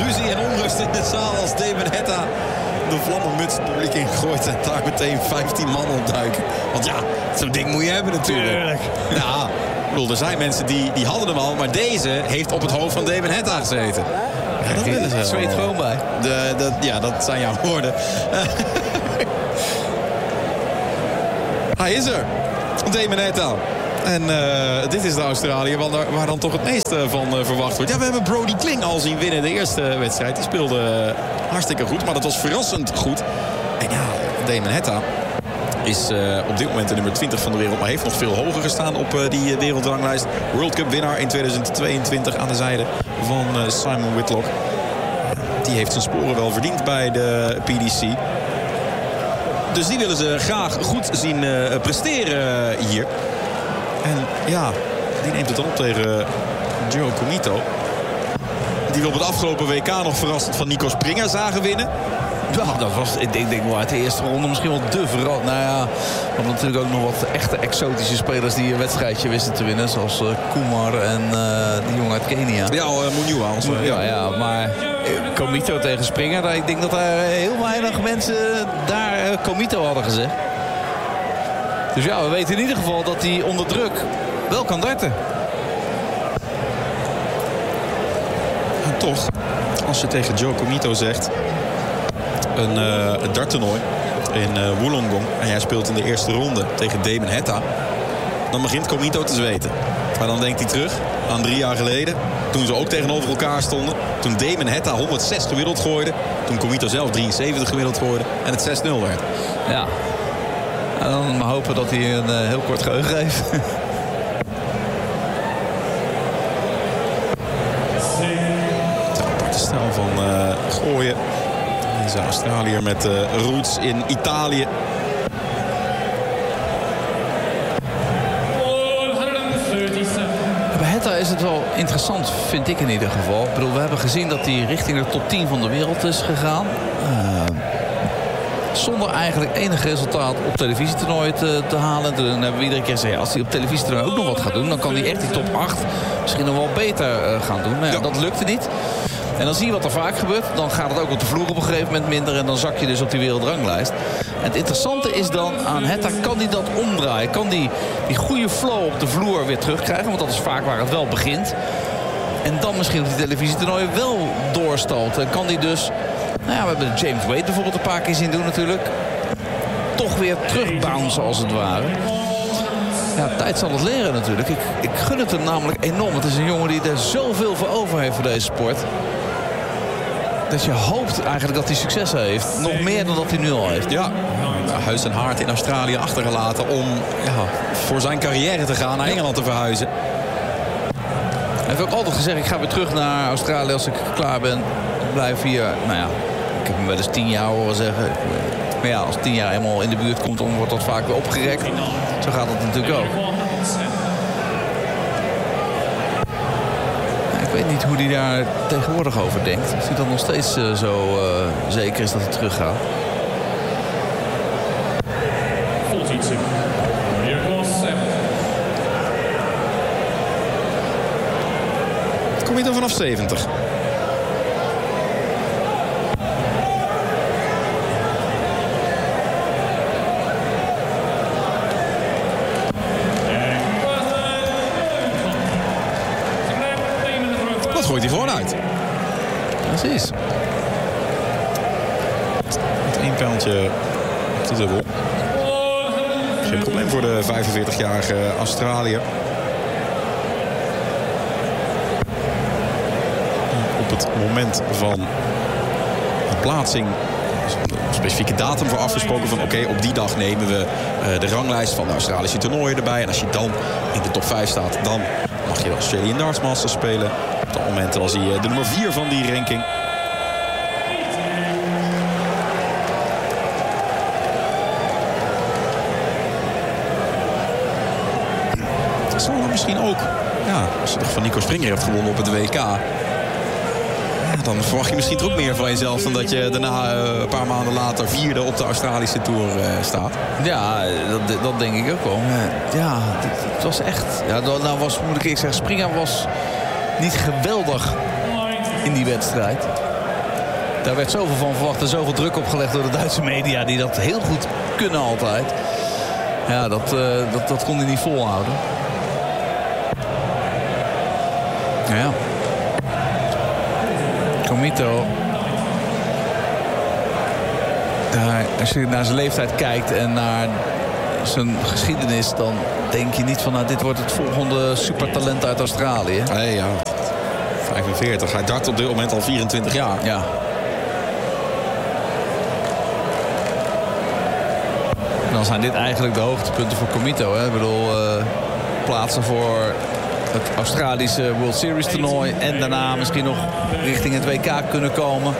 ruzie en onrust in de zaal als Damon Hetta de vlammenmuts het publiek ingegooid en daar meteen 15 man ontduiken. Want ja, zo'n ding moet je hebben natuurlijk. Tuurlijk. Ja, ik bedoel, er zijn mensen die hadden hem al, maar deze heeft op het hoofd van Damon Hetta gezeten. Ja, dat willen ze. Het zweet gewoon bij. Ja, dat zijn jouw woorden. Hij is er. Damon Hetta. En dit is de Australiër waar dan toch het meeste van verwacht wordt. Ja, we hebben Brody Kling al zien winnen de eerste wedstrijd. Die speelde hartstikke goed, maar dat was verrassend goed. En ja, Damon Hetta is op dit moment de nummer 20 van de wereld, maar heeft nog veel hoger gestaan op die wereldranglijst. World Cup winnaar in 2022 aan de zijde van Simon Whitlock. Die heeft zijn sporen wel verdiend bij de PDC. Dus die willen ze graag goed zien presteren hier. En ja, die neemt het dan op tegen Joe Commito. Die we op het afgelopen WK nog verrassend van Nico Springer zagen winnen. Ja, dat was, ik denk wel uit de eerste ronde misschien wel de verrassing. Nou ja, we hadden natuurlijk ook nog wat echte exotische spelers die een wedstrijdje wisten te winnen. Zoals Kumar en die jongen uit Kenia. Ja, Muniwa. Ja, maar Commito tegen Springer. Ik denk dat er heel weinig mensen daar Commito hadden gezegd. Dus ja, we weten in ieder geval dat hij onder druk wel kan darten. En toch, als je tegen Joe Commito zegt een darttoernooi in Wollongong en jij speelt in de eerste ronde tegen Damon Hetta, dan begint Commito te zweten. Maar dan denkt hij terug aan 3 jaar geleden, toen ze ook tegenover elkaar stonden. Toen Damon Hetta 106 gemiddeld gooide, toen Commito zelf 73 gemiddeld gooide en het 6-0 werd. Ja. En dan maar hopen dat hij een heel kort geheugen heeft. Het aparte stijl van gooien. Deze Australiër met roots in Italië. Bij Hetta is het wel interessant, vind ik in ieder geval. Ik bedoel, we hebben gezien dat hij richting de top 10 van de wereld is gegaan. Zonder eigenlijk enig resultaat op televisietoernooien te halen. Toen hebben we iedere keer gezegd, als hij op televisietoernooi ook nog wat gaat doen, dan kan hij echt die top 8 misschien nog wel beter gaan doen. Maar ja, dat lukte niet. En dan zie je wat er vaak gebeurt. Dan gaat het ook op de vloer op een gegeven moment minder. En dan zak je dus op die wereldranglijst. En het interessante is dan aan Hetta, kan hij dat omdraaien? Kan die goede flow op de vloer weer terugkrijgen? Want dat is vaak waar het wel begint. En dan misschien op die televisietoernooien wel doorstoten. Kan die dus... Nou ja, we hebben James Wade bijvoorbeeld een paar keer zien doen natuurlijk. Toch weer terugbouncen als het ware. Ja, tijd zal het leren natuurlijk. Ik gun het hem namelijk enorm. Het is een jongen die er zoveel voor over heeft voor deze sport. Dat je hoopt eigenlijk dat hij succes heeft. Nog meer dan dat hij nu al heeft. Ja, huis en haard in Australië achtergelaten om voor zijn carrière te gaan, naar Engeland te verhuizen. Hij heeft ook altijd gezegd, ik ga weer terug naar Australië als ik klaar ben. Ik blijf hier, nou ja, ik heb hem wel eens 10 jaar horen zeggen. Maar ja, als 10 jaar eenmaal in de buurt komt, dan wordt dat vaak weer opgerekt. Zo gaat het natuurlijk ook. Ik weet niet hoe hij daar tegenwoordig over denkt. Of hij dan nog steeds zo zeker is dat hij terug gaat. Kom je dan vanaf 70? Dat gooit hij gewoon uit. Precies. Met 1 pijltje op de dubbel. Geen probleem voor de 45-jarige Australiër. Op het moment van de plaatsing een specifieke datum voor afgesproken van oké, op die dag nemen we de ranglijst van de Australische toernooien erbij. En als je dan in de top 5 staat, dan mag je de Australian Darts Masters spelen. Op dat moment was hij de nummer 4 van die ranking. Zal er misschien ook, ja, als je toch van Nico Springer hebt gewonnen op het WK, dan verwacht je misschien toch ook meer van jezelf dan dat je daarna een paar maanden later 4e op de Australische Tour staat. Ja, dat denk ik ook wel. Ja, het was echt... Ja, nou was, moet ik zeggen, Springer was niet geweldig in die wedstrijd. Daar werd zoveel van verwacht en zoveel druk opgelegd door de Duitse media... die dat heel goed kunnen altijd. Ja, dat kon hij niet volhouden. Ja. Comito. Als je naar zijn leeftijd kijkt en naar zijn geschiedenis... dan denk je niet van, nou, dit wordt het volgende supertalent uit Australië. Nee, ja. 45. Hij dart op dit moment al 24 jaar. Ja. En dan zijn dit eigenlijk de hoogtepunten voor Comito. Hè? Ik bedoel, plaatsen voor het Australische World Series toernooi. En daarna misschien nog richting het WK kunnen komen.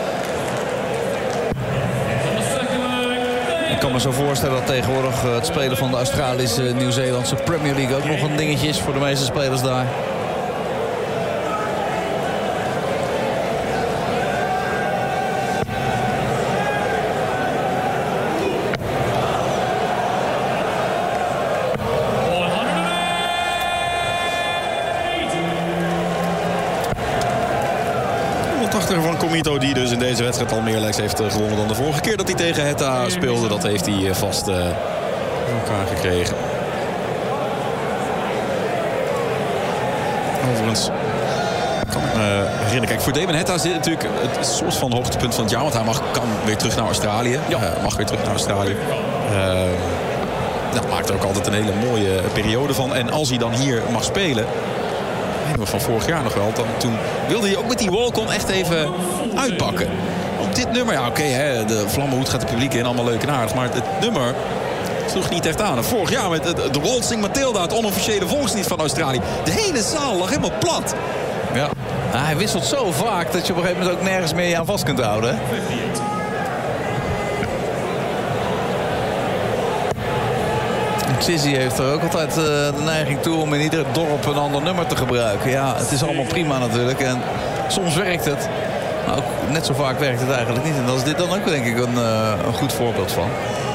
Ik kan me zo voorstellen dat tegenwoordig het spelen van de Australische Nieuw-Zeelandse Premier League ook nog een dingetje is voor de meeste spelers daar. Van Comito, die dus in deze wedstrijd al meer legs heeft gewonnen dan de vorige keer dat hij tegen Hetta speelde. Dat heeft hij vast voor elkaar gekregen. Overigens kan ik me herinneren. Kijk, voor Damon Hetta zit natuurlijk het soort van hoogtepunt van het jaar. Want hij kan weer terug naar Australië. Ja, mag weer terug naar Australië. Dat maakt er ook altijd een hele mooie periode van. En als hij dan hier mag spelen... van vorig jaar nog wel. Toen wilde hij ook met die walk-on echt even uitpakken. Op dit nummer, ja oké, de vlammenhoed gaat het publiek in, allemaal leuk en aardig. Maar het nummer sloeg niet echt aan. En vorig jaar met de Waltzing Matilda, het onofficiële volkslied van Australië. De hele zaal lag helemaal plat. Ja. Nou, hij wisselt zo vaak dat je op een gegeven moment ook nergens meer je aan vast kunt houden. Hè? Sissy heeft er ook altijd de neiging toe om in ieder dorp een ander nummer te gebruiken. Ja, het is allemaal prima natuurlijk. En soms werkt het. Maar ook net zo vaak werkt het eigenlijk niet. En daar is dit dan ook denk ik een goed voorbeeld van.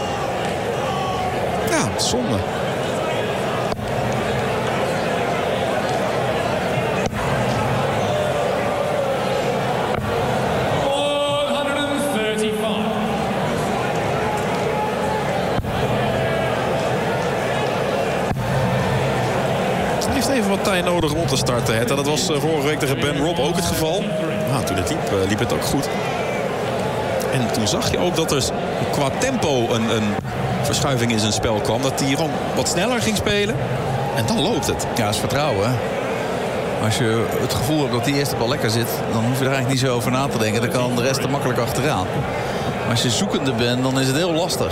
Ja, zonde. Even wat tijd nodig om op te starten. Dat was vorige week tegen Ben Robb ook het geval. Nou, toen het liep het ook goed. En toen zag je ook dat er qua tempo een verschuiving in zijn spel kwam. Dat hij gewoon wat sneller ging spelen. En dan loopt het. Ja, dat is vertrouwen. Hè? Als je het gevoel hebt dat die eerste bal lekker zit... dan hoef je er eigenlijk niet zo over na te denken. Dan kan de rest er makkelijk achteraan. Maar als je zoekende bent, dan is het heel lastig.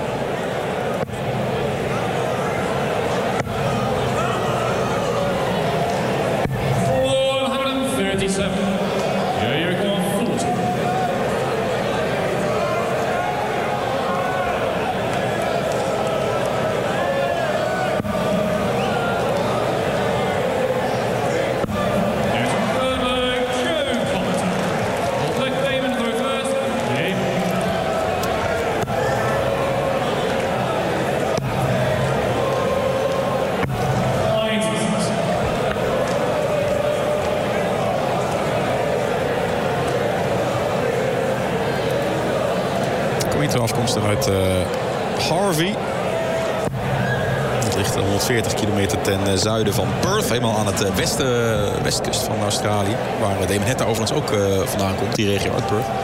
Afkomstig uit Harvey. Het ligt 140 kilometer ten zuiden van Perth. Helemaal aan het westkust van Australië. Waar Damon Hetta overigens ook vandaan komt. Die regio uit Perth.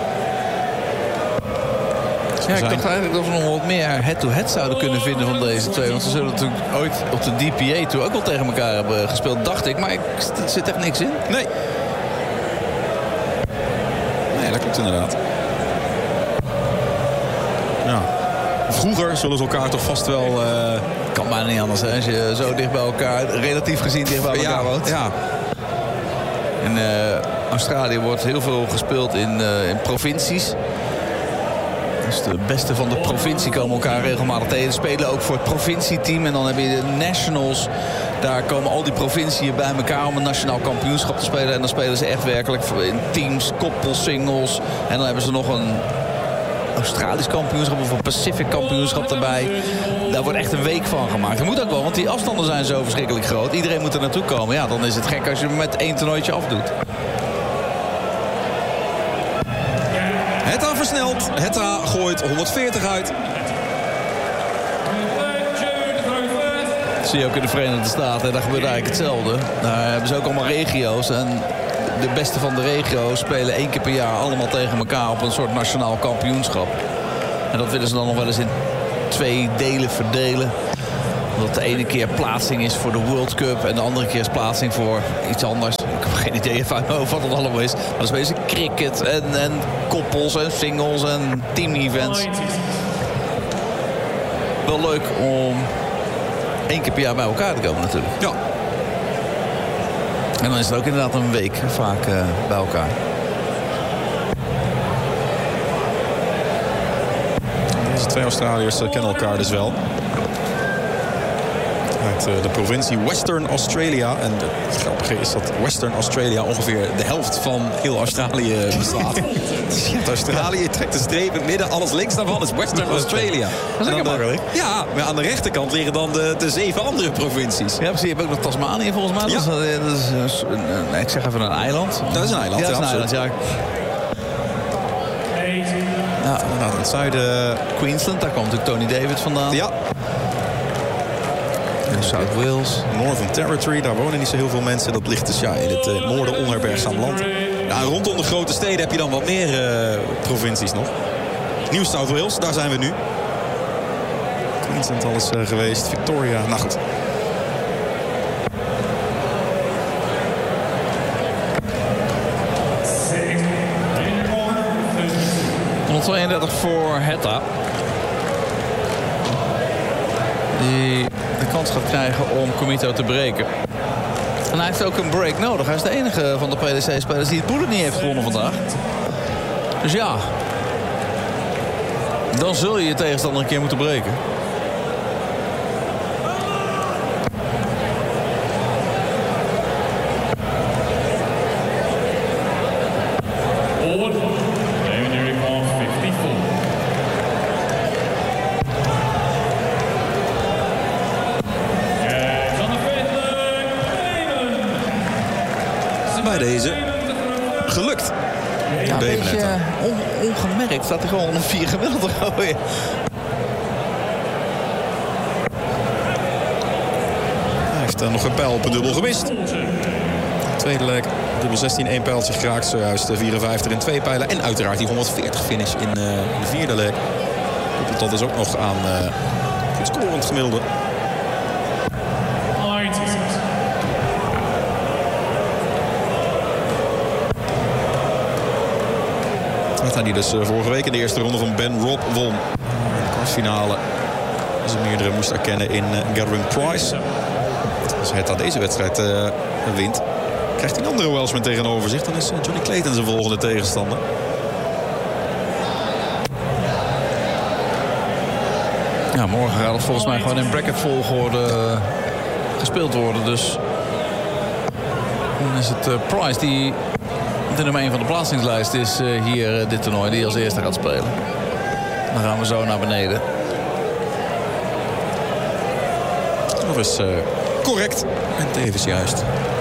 Ja, ik dacht eigenlijk dat we nog wat meer head-to-head zouden kunnen vinden van deze twee. Want ze zullen natuurlijk ooit op de DPA toe ook wel tegen elkaar hebben gespeeld, dacht ik. Maar er zit echt niks in. Nee, dat klopt inderdaad. Ja. Vroeger zullen ze elkaar toch vast wel... Kan bijna niet anders, hè? Als je zo dicht bij elkaar, relatief gezien dicht bij elkaar woont. Ja. In Australië wordt heel veel gespeeld in provincies. Dus de beste van de provincie komen elkaar regelmatig tegen. Ze spelen ook voor het provincieteam. En dan heb je de nationals. Daar komen al die provinciën bij elkaar om een nationaal kampioenschap te spelen. En dan spelen ze echt werkelijk in teams, koppels, singles. En dan hebben ze nog een Australisch kampioenschap of een Pacific kampioenschap erbij. Daar wordt echt een week van gemaakt. Dat moet ook wel, want die afstanden zijn zo verschrikkelijk groot. Iedereen moet er naartoe komen. Ja, dan is het gek als je hem met één toernooitje afdoet. Hetta versnelt. Hetta gooit 140 uit. Dat zie je ook in de Verenigde Staten. Daar gebeurt eigenlijk hetzelfde. Daar hebben ze ook allemaal regio's. En de beste van de regio's spelen 1 keer per jaar allemaal tegen elkaar op een soort nationaal kampioenschap. En dat willen ze dan nog wel eens in 2 delen verdelen. Omdat de ene keer plaatsing is voor de World Cup en de andere keer is plaatsing voor iets anders. Ik heb geen idee van wat het allemaal is. Maar dan spelen ze cricket en koppels en singles en team-events. Wel leuk om 1 keer per jaar bij elkaar te komen natuurlijk. Ja. En dan is het ook inderdaad een week vaak bij elkaar. Deze 2 Australiërs kennen elkaar dus wel. Uit de provincie Western Australia. En het grappige is dat Western Australia ongeveer de helft van heel Australië bestaat. Australië trekt de streep in het midden. Alles links daarvan is Western Australia. Dat is lekker makkelijk. Ja, maar aan de rechterkant liggen dan de 7 andere provincies. Ja, precies. Je hebt ook nog Tasmanië volgens mij. Ja. Dat is ik zeg even een eiland. Dat is een eiland. Ja, dat is een eiland, ja. Ja, nou, in het zuiden... Queensland, daar komt natuurlijk Tony David vandaan. Ja. En South Wales. Northern Territory, daar wonen niet zo heel veel mensen. Dat ligt dus in het noorden onherbergzaam land. Ja, en rondom de grote steden heb je dan wat meer provincies nog. Nieuw South Wales, daar zijn we nu. Queensland alles geweest. Victoria, nou goed. ...132 voor Hetta. Die de kans gaat krijgen om Comito te breken. En hij heeft ook een break nodig. Hij is de enige van de PDC-spelers die het bullet niet heeft gewonnen vandaag. Dus ja, dan zul je je tegenstander een keer moeten breken. Bij deze gelukt. Ja, een beetje ongemerkt staat hij gewoon om 4 gemiddeld te gooien. Hij heeft nog een pijl op een dubbel gemist. Tweede leg, dubbel 16, 1 pijltje geraakt. Zojuist 54 in 2 pijlen. En uiteraard die 140 finish in de 4e leg. Koppelt dat dus ook nog aan het scorend gemiddelde. Die dus vorige week in de eerste ronde van Ben Robb won. De kwartfinale. Als hij meerdere moest erkennen in Gathering Prize. Als Hetta deze wedstrijd wint, krijgt hij een andere Welshman tegenover zich. Dan is Johnny Clayton zijn volgende tegenstander. Ja, morgen gaat het volgens mij gewoon in bracketvolgorde gespeeld worden. Dus dan is het Price die de nummer 1 van de plaatsingslijst is hier dit toernooi. Die als eerste gaat spelen. Dan gaan we zo naar beneden. Dat is correct. En tevens juist.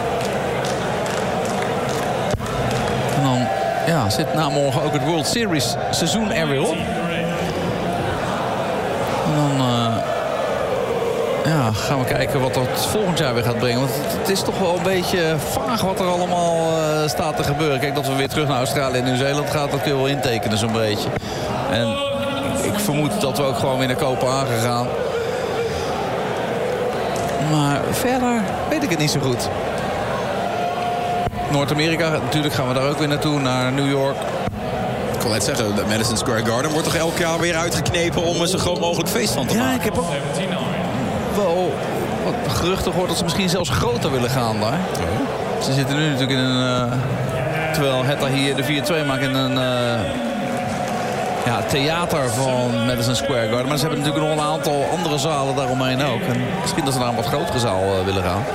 En dan zit na morgen ook het World Series seizoen er weer op. En dan gaan we kijken wat dat volgend jaar weer gaat brengen. Want het is toch wel een beetje vaag wat er allemaal staat te gebeuren. Kijk, dat we weer terug naar Australië en Nieuw-Zeeland gaan, dat kun je wel intekenen zo'n beetje. En ik vermoed dat we ook gewoon weer naar Kopenhagen gaan. Maar verder weet ik het niet zo goed. Noord-Amerika, natuurlijk gaan we daar ook weer naartoe, naar New York. Ik wil net zeggen, de Madison Square Garden wordt toch elk jaar weer uitgeknepen om er zo groot mogelijk feest van te maken. Ja, ik heb ook wel wat geruchten gehoord dat ze misschien zelfs groter willen gaan daar. Ze zitten nu natuurlijk in een... terwijl Hetta hier de 4-2 maakt in een theater van Madison Square Garden. Maar ze hebben natuurlijk nog een aantal andere zalen daaromheen ook. En misschien dat ze naar een wat grotere zaal willen gaan.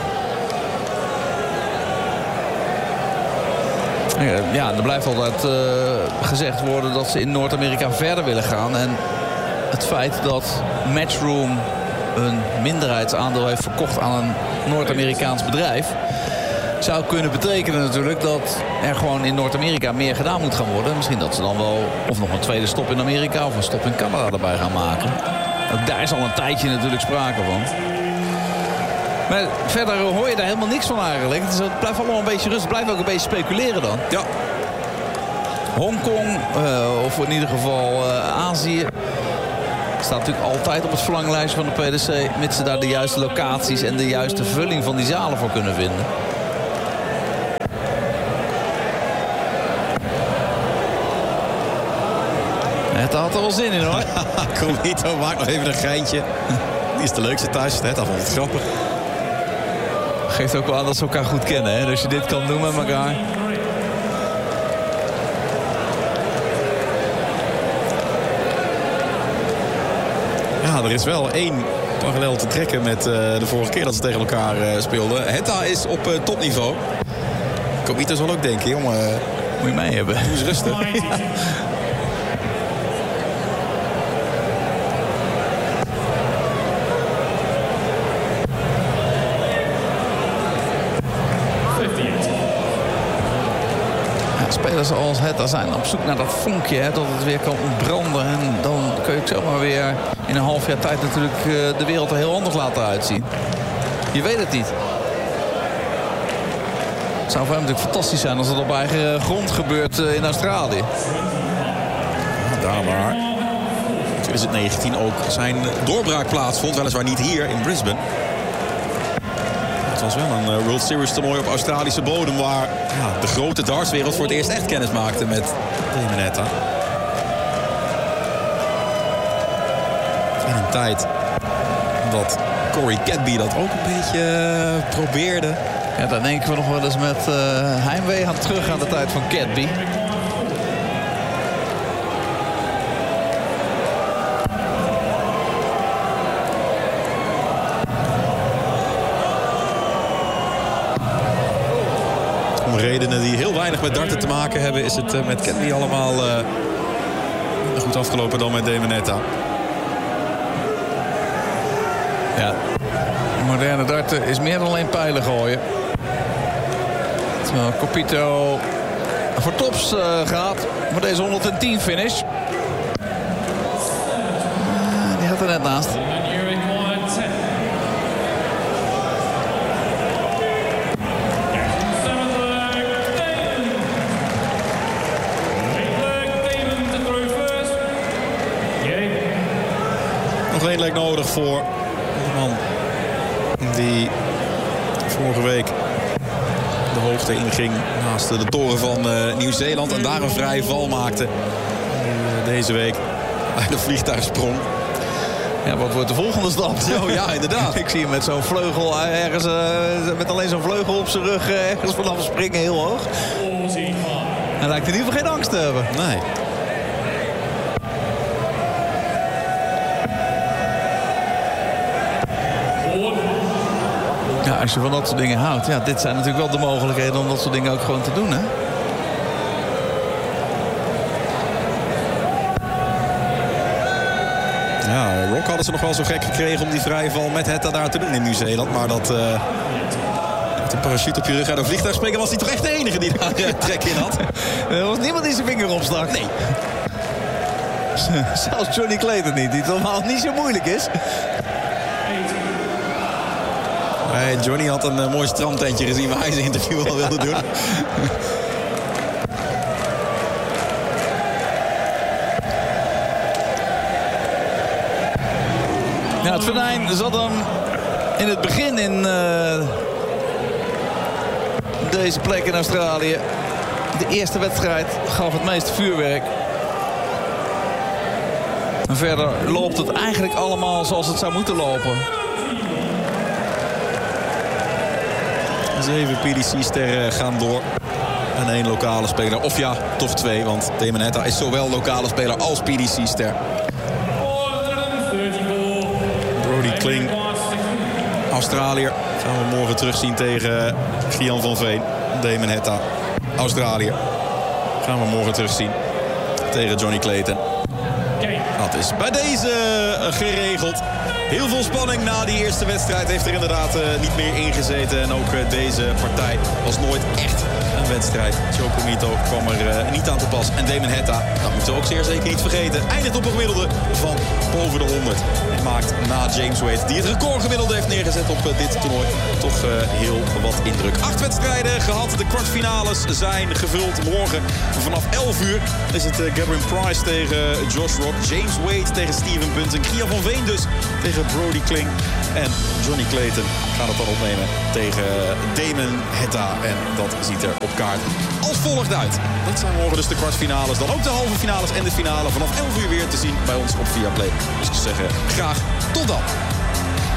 Ja, er blijft altijd gezegd worden dat ze in Noord-Amerika verder willen gaan. En het feit dat Matchroom een minderheidsaandeel heeft verkocht aan een Noord-Amerikaans bedrijf, Zou kunnen betekenen natuurlijk dat er gewoon in Noord-Amerika meer gedaan moet gaan worden. Misschien dat ze dan wel of nog een tweede stop in Amerika of een stop in Canada erbij gaan maken. Ook daar is al een tijdje natuurlijk sprake van. Maar verder hoor je daar helemaal niks van eigenlijk. Het blijft allemaal een beetje rustig. Het blijft ook een beetje speculeren dan. Ja. Hongkong, of in ieder geval Azië, staat natuurlijk altijd op het verlanglijstje van de PDC, mits ze daar de juiste locaties en de juiste vulling van die zalen voor kunnen vinden. Het had er wel zin in hoor. Comito maakt nog even een geintje. Die is de leukste thuis. Dat vond het grappig. Geeft ook wel aan dat ze elkaar goed kennen. Hè? Dus je dit kan doen met elkaar. Ja, er is wel één parallel te trekken met de vorige keer dat ze tegen elkaar speelden. Hetta is op topniveau. Comito zal ook denken, jongen. Moet je mee hebben. Doe eens rustig. Ja. Spelers als Hetta zijn op zoek naar dat vonkje, hè, dat het weer kan ontbranden. En dan kun je ook zomaar weer in een half jaar tijd natuurlijk de wereld er heel anders laten uitzien. Je weet het niet. Het zou voor hem natuurlijk fantastisch zijn als het op eigen grond gebeurt in Australië. Ja, daar waar in 2019 ook zijn doorbraak plaatsvond. Weliswaar niet hier in Brisbane. Het was wel een World Series toernooi op Australische bodem waar de grote dartswereld voor het eerst echt kennis maakte met Damon Hetta. In een tijd dat Corey Cadby dat ook een beetje probeerde. Ja, dan denken we nog wel eens met heimwee aan terug aan de tijd van Cadby. Om redenen die heel weinig met darten te maken hebben, is het met Cadby allemaal goed afgelopen dan met Damon Hetta. Ja, moderne darten is meer dan alleen pijlen gooien. Terwijl Comito voor tops gaat voor deze 110 finish. Die had er net naast. Nog één leg nodig voor de man die vorige week de hoogte inging naast de toren van Nieuw-Zeeland en daar een vrije val maakte. Deze week uit de vliegtuig sprong. Ja, wat wordt de volgende stap? Oh ja, inderdaad. Ik zie hem met zo'n vleugel ergens, met alleen zo'n vleugel op zijn rug ergens vanaf springen heel hoog. Hij lijkt in ieder geval geen angst te hebben. Nee. Ja, als je van dat soort dingen houdt. Ja, dit zijn natuurlijk wel de mogelijkheden om dat soort dingen ook gewoon te doen, hè? Ja, Rock hadden ze nog wel zo gek gekregen om die vrije val met Hetta daar te doen in Nieuw-Zeeland. Maar dat met een parachute op je rug uit een vliegtuig springen was hij toch echt de enige die daar trek in had. Er was niemand die zijn vinger opstak. Nee. Zelfs Johnny Clayton niet, die normaal niet zo moeilijk is. Johnny had een mooi strandtentje gezien waar hij zijn interview al wilde doen. Ja, het venijn zat hem in het begin in deze plek in Australië. De eerste wedstrijd gaf het meeste vuurwerk. En verder loopt het eigenlijk allemaal zoals het zou moeten lopen. 7 PDC-sterren gaan door. En 1 lokale speler. Of ja, toch 2. Want Damon Hetta is zowel lokale speler als PDC-ster. Brody Kling, Australiër. Gaan we morgen terugzien tegen Gian van Veen. Damon Hetta, Australiër. Gaan we morgen terugzien tegen Johnny Clayton. Dat is bij deze geregeld. Heel veel spanning na die eerste wedstrijd heeft er inderdaad niet meer ingezeten. En ook deze partij was nooit echt een wedstrijd. Choco Mito kwam er niet aan te pas. En Damon Hetta, dat moeten we ook zeer zeker niet vergeten, eindigt op een gemiddelde van boven de 100. En maakt na James Wade, die het recordgemiddelde heeft neergezet op dit toernooi, toch heel wat indruk. 8 wedstrijden gehad. De kwartfinales zijn gevuld. Morgen vanaf 11 uur is het Gavin Price tegen Josh Rock. James Wade tegen Steven Bunting. Gia van Veen dus tegen Brody Kling. En Johnny Clayton gaat het dan opnemen tegen Damon Hetta. En dat ziet er op kaart als volgt uit. Dat zijn morgen dus de kwartfinales. Dan ook de halve finales en de finale vanaf 11 uur weer te zien bij ons op Viaplay. Dus ik zou zeggen, graag tot dan.